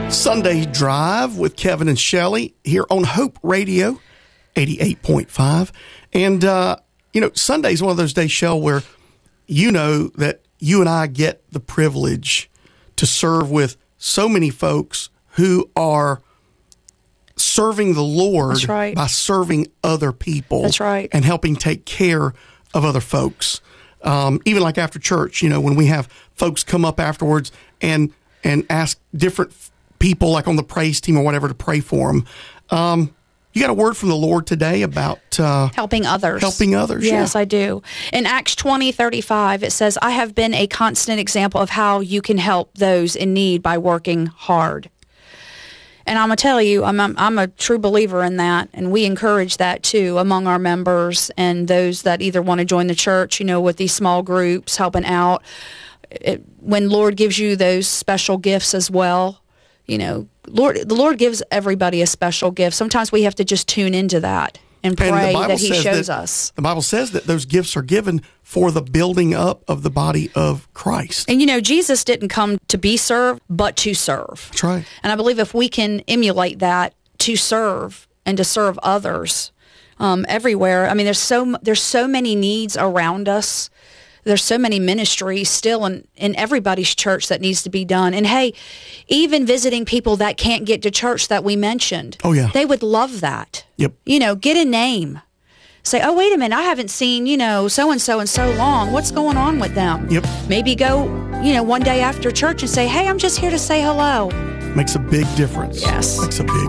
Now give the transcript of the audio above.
Sunday Drive with Kevin and Shelley here on Hope Radio 88.5. And, Sunday's one of those days, Shell, where you know that you and I get the privilege to serve with so many folks who are serving the Lord. That's right. By serving other people. That's right. And helping take care of other folks. Even like after church, when we have folks come up afterwards and ask different people, like on the praise team or whatever, to pray for them. You got a word from the Lord today about helping others. Helping others, yes, I do. In Acts 20:35, it says, "I have been a constant example of how you can help those in need by working hard." And I'm going to tell you, I'm a true believer in that, and we encourage that too among our members and those that either want to join the church, with these small groups, helping out. When Lord gives you those special gifts as well, the Lord gives everybody a special gift. Sometimes we have to just tune into that and pray that He shows us. The Bible says that those gifts are given for the building up of the body of Christ. And Jesus didn't come to be served, but to serve. That's right. And I believe if we can emulate that, to serve and to serve others everywhere. I mean, there's so many needs around us. There's so many ministries still in everybody's church that needs to be done. And hey, even visiting people that can't get to church that we mentioned. Oh, yeah. They would love that. Yep. Get a name. Say, oh, wait a minute, I haven't seen, so-and-so in so long. What's going on with them? Yep. Maybe go, one day after church and say, hey, I'm just here to say hello. Makes a big difference. Yes. Makes a big